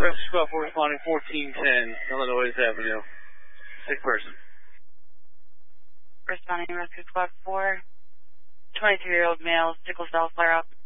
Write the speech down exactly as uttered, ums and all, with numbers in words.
Rescue Squad four responding fourteen ten, Illinois Avenue. Sick person. Responding Rescue Squad four. twenty-three-year-old male, sickle cell flare-up.